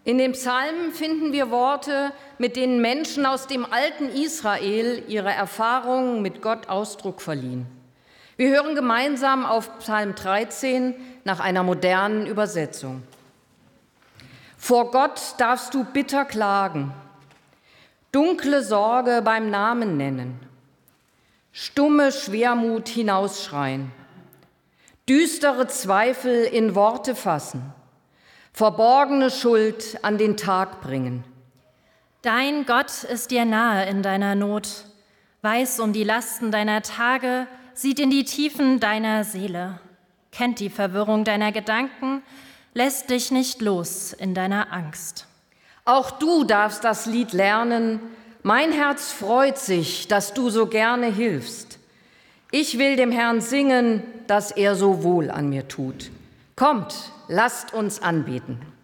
In den Psalmen finden wir Worte, mit denen Menschen aus dem alten Israel ihre Erfahrungen mit Gott Ausdruck verliehen. Wir hören gemeinsam auf Psalm 13 nach einer modernen Übersetzung. Vor Gott darfst du bitter klagen, dunkle Sorge beim Namen nennen, stumme Schwermut hinausschreien, düstere Zweifel in Worte fassen, verborgene Schuld an den Tag bringen. Dein Gott ist dir nahe in deiner Not, weiß um die Lasten deiner Tage, sieht in die Tiefen deiner Seele, kennt die Verwirrung deiner Gedanken, lässt dich nicht los in deiner Angst. Auch du darfst das Lied lernen. Mein Herz freut sich, dass du so gerne hilfst. Ich will dem Herrn singen, dass er so wohl an mir tut. Kommt, lasst uns anbeten.